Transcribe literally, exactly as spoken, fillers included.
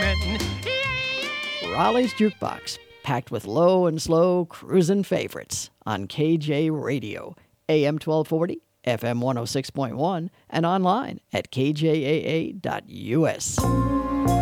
dreaming. Raleigh's Jukebox, packed with low and slow cruising favorites on K J Radio, A M twelve forty, F M one oh six point one, and online at k j a a dot u s.